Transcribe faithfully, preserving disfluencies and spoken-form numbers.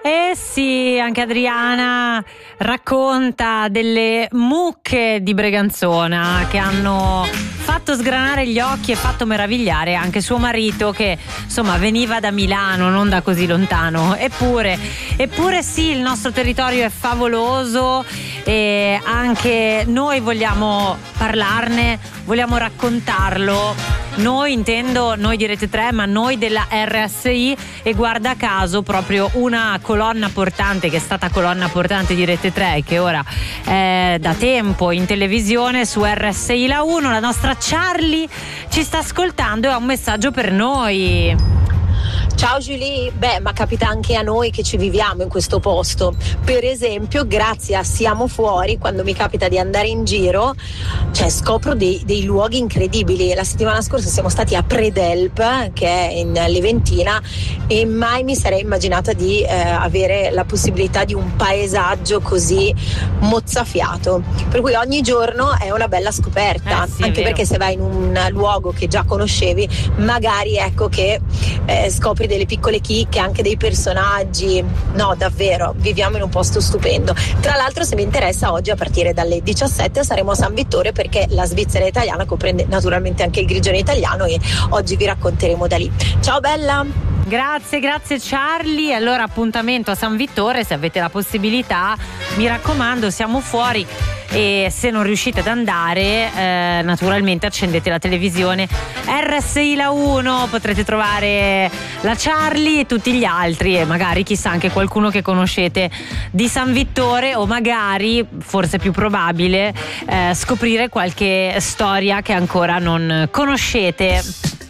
Eh sì, anche Adriana racconta delle mucche di Breganzona che hanno fatto sgranare gli occhi e fatto meravigliare anche suo marito, che insomma veniva da Milano, non da così lontano. Eppure, eppure sì, il nostro territorio è favoloso e anche noi vogliamo parlarne, vogliamo raccontarlo. Noi, intendo noi di Rete tre, ma noi della R S I, e guarda caso proprio una colonna portante che è stata colonna portante di Rete tre e che ora è da tempo in televisione su R S I La uno, la nostra Charlie ci sta ascoltando e ha un messaggio per noi. Ciao Julie, beh, ma capita anche a noi che ci viviamo in questo posto. Per esempio, grazie a Siamo Fuori, quando mi capita di andare in giro, cioè scopro dei, dei luoghi incredibili. La settimana scorsa siamo stati a Predelp, che è in Leventina, e mai mi sarei immaginata di eh, avere la possibilità di un paesaggio così mozzafiato. Per cui ogni giorno è una bella scoperta, eh sì, anche perché se vai in un luogo che già conoscevi, magari ecco che eh, scopri delle piccole chicche, anche dei personaggi. No, davvero, viviamo in un posto stupendo. Tra l'altro, se vi interessa, oggi a partire dalle diciassette saremo a San Vittore, perché la Svizzera italiana comprende naturalmente anche il Grigione italiano, e oggi vi racconteremo da lì. Ciao bella! Grazie, grazie Charlie. Allora, appuntamento a San Vittore, se avete la possibilità, mi raccomando, Siamo Fuori. E se non riuscite ad andare, eh, naturalmente accendete la televisione R S I La uno, potrete trovare la Charlie e tutti gli altri, e magari chissà anche qualcuno che conoscete di San Vittore, o magari, forse più probabile, eh, scoprire qualche storia che ancora non conoscete.